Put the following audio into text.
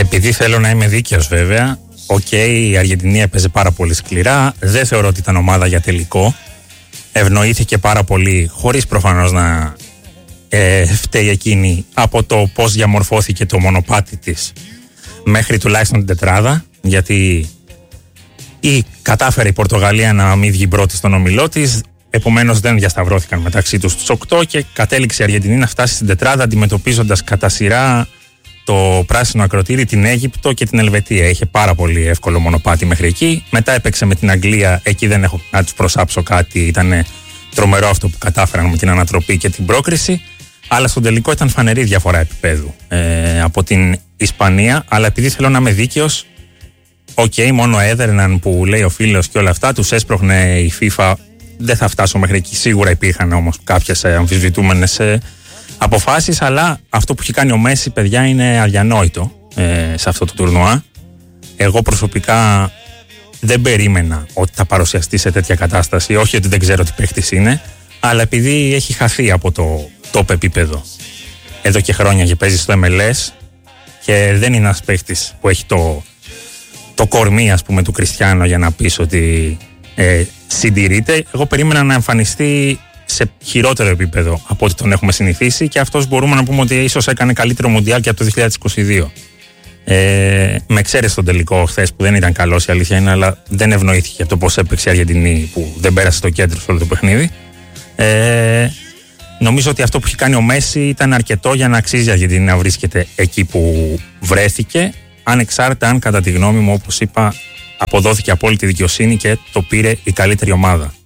Επειδή θέλω να είμαι δίκαιος βέβαια, η Αργεντινή έπαιζε πάρα πολύ σκληρά. Δεν θεωρώ ότι ήταν ομάδα για τελικό. Ευνοήθηκε πάρα πολύ, χωρίς προφανώς να φταίει εκείνη, από το πώς διαμορφώθηκε το μονοπάτι της μέχρι τουλάχιστον την τετράδα, γιατί κατάφερε η Πορτογαλία να μην βγει πρώτη στον ομιλό της, επομένως δεν διασταυρώθηκαν μεταξύ τους στους 8 και κατέληξε η Αργεντινή να φτάσει στην τετράδα, αντιμετωπίζοντας κατά σειρά το πράσινο ακροτήρι, την Αίγυπτο και την Ελβετία. Είχε πάρα πολύ εύκολο μονοπάτι μέχρι εκεί. Μετά έπαιξε με την Αγγλία, εκεί δεν έχω να τους προσάψω κάτι, ήταν τρομερό αυτό που κατάφεραν με την ανατροπή και την πρόκριση. Αλλά στον τελικό ήταν φανερή διαφορά επίπεδου από την Ισπανία. Αλλά επειδή θέλω να είμαι δίκαιος, μόνο έδερναν που λέει ο φίλος και όλα αυτά, τους έσπροχνε η FIFA. Δεν θα φτάσω μέχρι εκεί. Σίγουρα υπήρχαν όμως κάποιες αμφισβητούμενες αποφάσεις, αλλά αυτό που έχει κάνει ο Μέση, παιδιά, είναι αδιανόητο σε αυτό το τουρνουά. Εγώ προσωπικά δεν περίμενα ότι θα παρουσιαστεί σε τέτοια κατάσταση. Όχι ότι δεν ξέρω τι παίχτης είναι, αλλά επειδή έχει χαθεί από το top επίπεδο εδώ και χρόνια και παίζει στο MLS και δεν είναι ένας παίχτης που έχει το κορμί, ας πούμε, του Κριστιάνο για να πεις ότι συντηρείται. Εγώ περίμενα να εμφανιστεί σε χειρότερο επίπεδο από ό,τι τον έχουμε συνηθίσει και αυτός μπορούμε να πούμε ότι ίσως έκανε καλύτερο Μουντιάλ και από το 2022. Με εξαίρεση τον τελικό χθες που δεν ήταν καλός, η αλήθεια είναι, αλλά δεν ευνοήθηκε από το πώς έπαιξε η Αργεντινή που δεν πέρασε στο κέντρο σε όλο το παιχνίδι. Νομίζω ότι αυτό που έχει κάνει ο Μέση ήταν αρκετό για να αξίζει η Αργεντινή να βρίσκεται εκεί που βρέθηκε, ανεξάρτητα αν κατά τη γνώμη μου, όπως είπα, αποδόθηκε απόλυτη δικαιοσύνη και το πήρε η καλύτερη ομάδα.